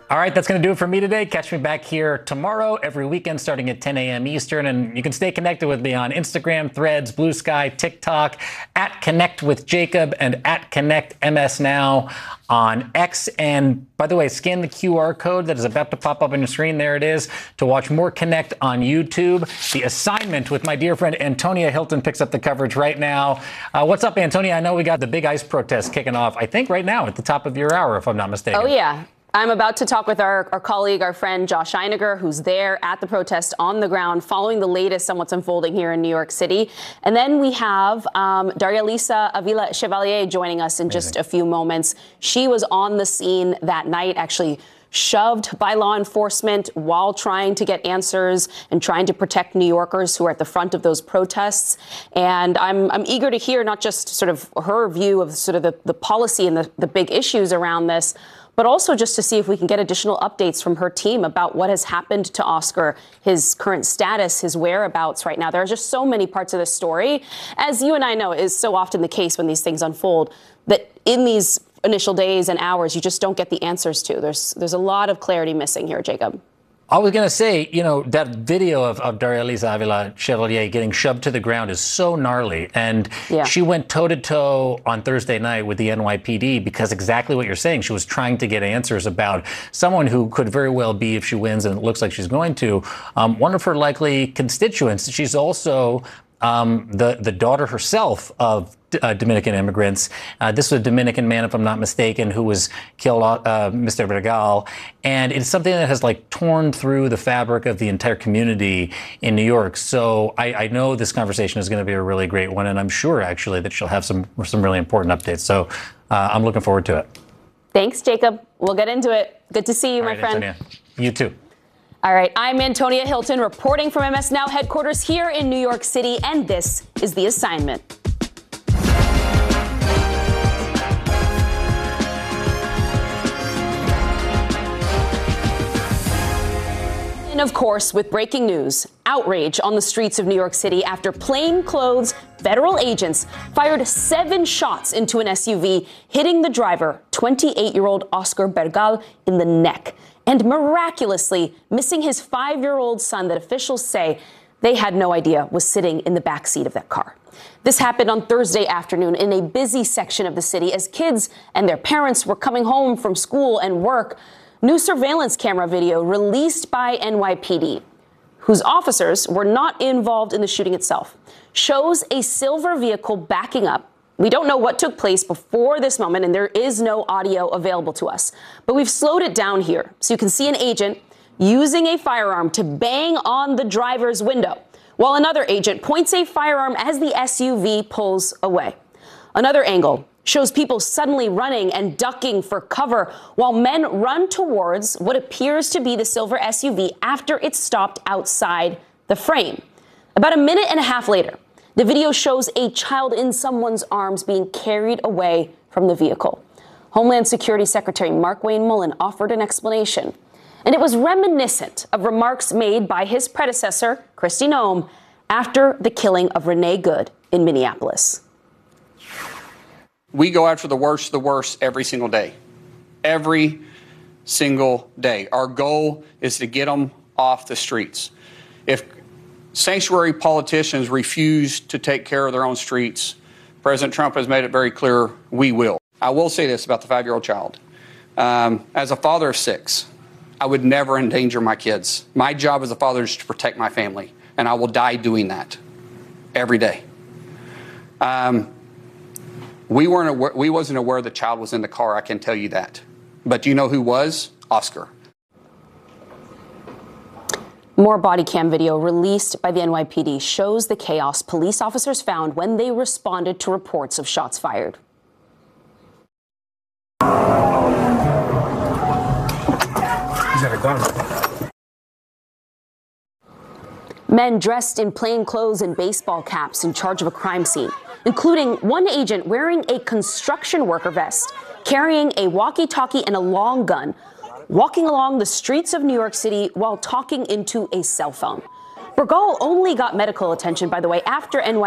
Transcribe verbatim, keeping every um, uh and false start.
All right, that's going to do it for me today. Catch me back here tomorrow, every weekend, starting at ten a.m. Eastern. And you can stay connected with me on Instagram, Threads, Blue Sky, TikTok, at Connect with Jacob, and at Connect M S Now on X. And by the way, scan the Q R code that is about to pop up on your screen. There it is, to watch more Connect on YouTube. The assignment with my dear friend Antonia Hilton picks up the coverage right now. Uh, what's up, Antonia? I know we got the big ICE protest kicking off, I think right now at the top of your hour, if I'm not mistaken. Oh, yeah. I'm about to talk with our, our colleague, our friend Josh Einiger, who's there at the protest on the ground, following the latest on what's unfolding here in New York City. And then we have um, Daria Lisa Avila Chevalier joining us in Amazing. just a few moments. She was on the scene that night, actually shoved by law enforcement while trying to get answers and trying to protect New Yorkers who are at the front of those protests. And I'm, I'm eager to hear not just sort of her view of sort of the, the policy and the, the big issues around this, but also just to see if we can get additional updates from her team about what has happened to Oscar, his current status, his whereabouts right now. There are just so many parts of this story, as you and I know is so often the case when these things unfold, that in these initial days and hours, you just don't get the answers to. There's there's a lot of clarity missing here, Jacob. I was going to say, you know, that video of, of Daria Lisa Avila Chevalier getting shoved to the ground is so gnarly. And yeah. she went toe-to-toe on Thursday night with the N Y P D because exactly what you're saying. She was trying to get answers about someone who could very well be, if she wins, and it looks like she's going to, um, one of her likely constituents. She's also Um, the, the daughter herself of uh, Dominican immigrants. Uh, this was a Dominican man, if I'm not mistaken, who was killed, uh, Mister Bergal. And it's something that has like torn through the fabric of the entire community in New York. So I, I know this conversation is going to be a really great one. And I'm sure actually that she'll have some, some really important updates. So uh, I'm looking forward to it. Thanks, Jacob. We'll get into it. Good to see you, All my right, friend. Antonia. You too. All right, I'm Antonia Hilton reporting from M S Now headquarters here in New York City, and this is The Assignment. And of course, with breaking news, outrage on the streets of New York City after plainclothes federal agents fired seven shots into an S U V, hitting the driver, twenty-eight-year-old Oscar Bergal, in the neck, and miraculously missing his five-year-old son that officials say they had no idea was sitting in the backseat of that car. This happened on Thursday afternoon in a busy section of the city as kids and their parents were coming home from school and work. New surveillance camera video released by N Y P D, whose officers were not involved in the shooting itself, shows a silver vehicle backing up. We don't know what took place before this moment, and there is no audio available to us. But we've slowed it down here so you can see an agent using a firearm to bang on the driver's window, while another agent points a firearm as the S U V pulls away. Another angle shows people suddenly running and ducking for cover while men run towards what appears to be the silver S U V after it stopped outside the frame. About a minute and a half later, the video shows a child in someone's arms being carried away from the vehicle. Homeland Security Secretary Markwayne Mullin offered an explanation, and it was reminiscent of remarks made by his predecessor, Kristi Noem, after the killing of Renee Good in Minneapolis. We go after the worst of the worst every single day. Every single day. Our goal is to get them off the streets. If sanctuary politicians refuse to take care of their own streets, President Trump has made it very clear we will. I will say this about the five-year-old child. Um, as a father of six, I would never endanger my kids. My job as a father is to protect my family, and I will die doing that every day. Um, we weren't aware, we wasn't aware the child was in the car, I can tell you that. But do you know who was? Oscar. More body cam video released by the N Y P D shows the chaos police officers found when they responded to reports of shots fired. He's got a gun. Men dressed in plain clothes and baseball caps in charge of a crime scene, including one agent wearing a construction worker vest, carrying a walkie-talkie and a long gun, walking along the streets of New York City while talking into a cell phone. Bergal only got medical attention, by the way, after N Y